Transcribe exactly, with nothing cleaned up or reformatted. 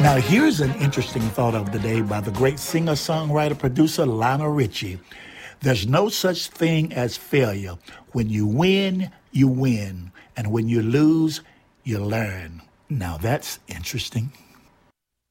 Now, here's an interesting thought of the day by the great singer, songwriter, producer Lionel Richie. There's no such thing as failure. When you win, you win. And when you lose, you learn. Now, that's interesting.